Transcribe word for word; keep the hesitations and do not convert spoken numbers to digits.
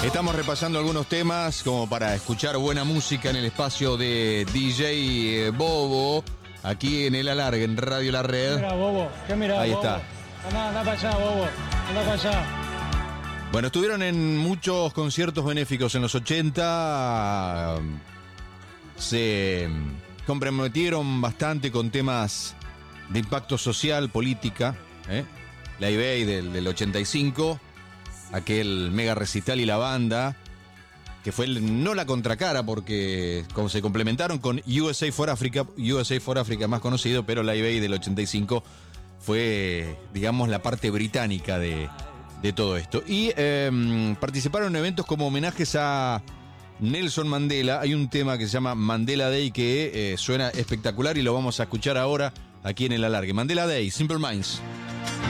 Estamos repasando algunos temas como para escuchar buena música en el espacio de D J Bobo, aquí en el Alargue, en Radio La Red. Mira, Bobo, ¿qué mira, Ahí Bobo? está. Anda, anda para allá, Bobo, anda para allá. Bueno, estuvieron en muchos conciertos benéficos en los ochenta, se comprometieron bastante con temas de impacto social, política, ¿eh? La I B E I del, del ochenta y cinco, aquel mega recital y la banda, que fue el, no la contracara porque como se complementaron con U S A for Africa, U S A for Africa más conocido, pero la I B E I del ochenta y cinco fue, digamos, la parte británica de, de todo esto. Y eh, participaron en eventos como homenajes a Nelson Mandela. Hay un tema que se llama Mandela Day que eh, suena espectacular y lo vamos a escuchar ahora aquí en el Alargue. Mandela Day, Simple Minds.